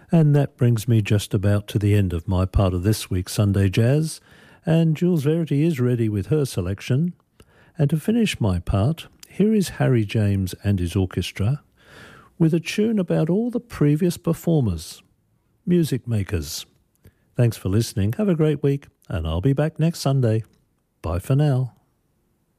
And that brings me just about to the end of my part of this week's Sunday Jazz, and Jules Verity is ready with her selection. And to finish my part, here is Harry James and his orchestra with a tune about all the previous performers, music makers. Thanks for listening, have a great week, and I'll be back next Sunday. Bye for now.